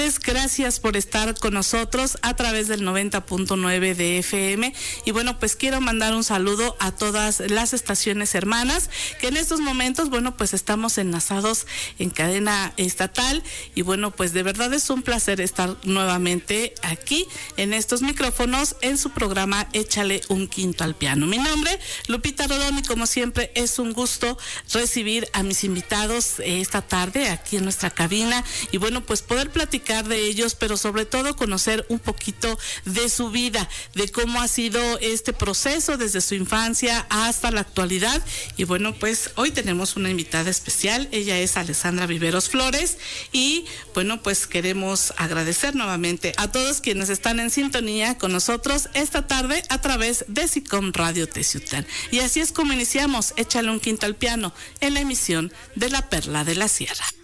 tardes, gracias por estar con nosotros a través del 90.9 de FM. Y bueno, pues quiero mandar un saludo a todas las estaciones hermanas que en estos momentos, bueno, pues estamos enlazados en cadena estatal. Y bueno, pues de verdad es un placer estar nuevamente aquí en estos micrófonos en su programa Échale un Quinto al Piano. Mi nombre, Lupita Rodón, y como siempre es un gusto recibir a mis invitados esta tarde aquí en nuestra cabina y bueno, pues poder platicar de ellos, pero sobre todo conocer un poquito de su vida, de cómo ha sido este proceso desde su infancia hasta la actualidad. Y bueno, pues hoy tenemos una invitada especial, ella es Alessandra Viveros Flores y bueno, pues queremos agradecer nuevamente a todos quienes están en sintonía con nosotros esta tarde a través de SICOM Radio Teciutlán. Y así es como iniciamos Échale un Quinto al Piano en la emisión de La Perla de la Sierra.